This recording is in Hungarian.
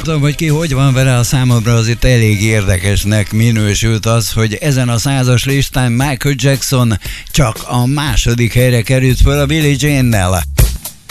tudom, hogy ki hogy van vele, a számomra az itt elég érdekesnek minősült az, hogy ezen a 100-as listán Michael Jackson csak a második helyre került föl a Billie Jean-nel.